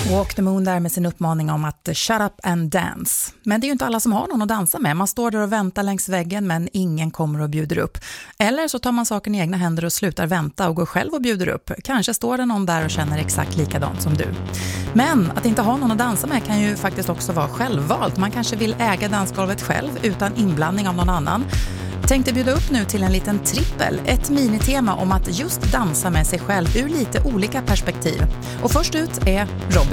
Walk the Moon där med sin uppmaning om att shut up and dance. Men det är ju inte alla som har någon att dansa med. Man står där och väntar längs väggen men ingen kommer och bjuder upp. Eller så tar man saken i egna händer och slutar vänta och går själv och bjuder upp. Kanske står det någon där och känner exakt likadant som du. Men att inte ha någon att dansa med kan ju faktiskt också vara självvalt. Man kanske vill äga dansgolvet själv utan inblandning av någon annan. Tänkte bjuda upp nu till en liten trippel, ett minitema om att just dansa med sig själv ur lite olika perspektiv. Och först ut är Robin.